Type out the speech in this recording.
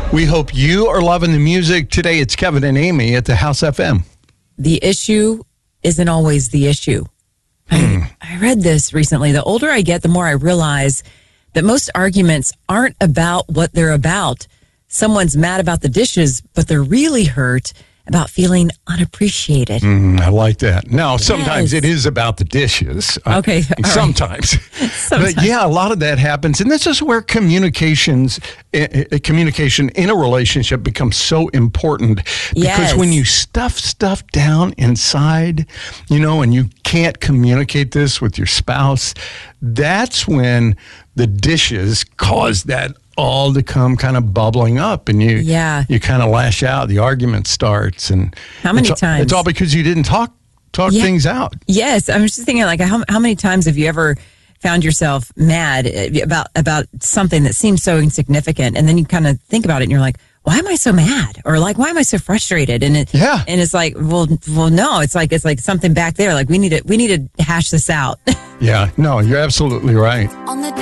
We hope you are loving the music. Today it's Kevin and Amy at the House FM. The issue isn't always the issue. I read this recently. The older I get, the more I realize that most arguments aren't about what they're about. Someone's mad about the dishes, but they're really hurt about feeling unappreciated. I like that. Now, sometimes it is about the dishes. Okay. Sometimes. But yeah, a lot of that happens. And this is where communication in a relationship becomes so important. Because when you stuff down inside, and you can't communicate this with your spouse, that's when the dishes cause that all to come kind of bubbling up, and you kind of lash out. The argument starts, and how many times? It's all because you didn't talk things out. Yes, I'm just thinking, like, how many times have you ever found yourself mad about something that seems so insignificant, and then you kind of think about it, and you're like, why am I so mad? Or like, why am I so frustrated? And it's like, well, no, it's like something back there. Like we need to hash this out. Yeah, no, you're absolutely right.